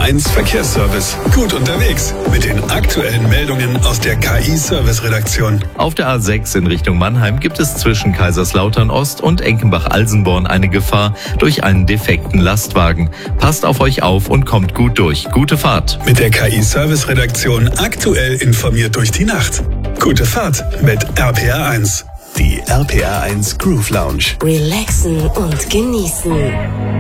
RPR1 Verkehrsservice. Gut unterwegs mit den aktuellen Meldungen aus der KI-Service-Redaktion. Auf der A6 in Richtung Mannheim gibt es zwischen Kaiserslautern Ost und Enkenbach-Alsenborn eine Gefahr durch einen defekten Lastwagen. Passt auf euch auf und kommt gut durch. Gute Fahrt. Mit der KI-Service-Redaktion aktuell informiert durch die Nacht. Gute Fahrt mit RPR1. Die RPR1 Groove Lounge. Relaxen und genießen.